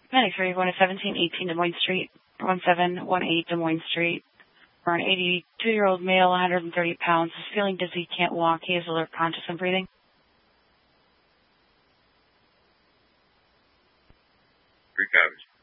Medic 3, going to 1718 Des Moines Street, 1718 Des Moines Street. For an 82-year-old male, 130 pounds, is feeling dizzy, can't walk. He is alert, conscious, and breathing. Recovered.